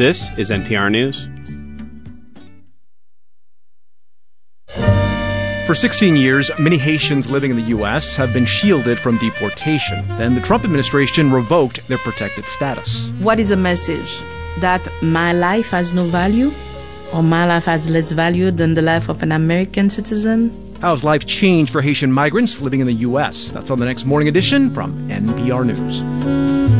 This is NPR News. For 16 years, many Haitians living in the U.S. have been shielded from deportation. Then the Trump administration revoked their protected status. What is a message? That my life has no value? Or my life has less value than the life of an American citizen? How has life changed for Haitian migrants living in the U.S.? That's on the next Morning Edition from NPR News.